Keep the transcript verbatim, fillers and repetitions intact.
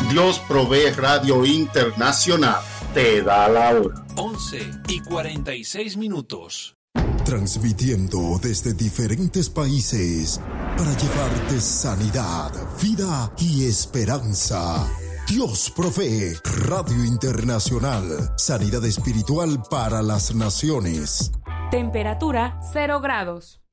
Dios Provee Radio Internacional te da la hora. once y cuarenta y seis minutos. Transmitiendo desde diferentes países para llevarte sanidad, vida y esperanza. Dios Provee Radio Internacional. Sanidad espiritual para las naciones. Temperatura cero grados.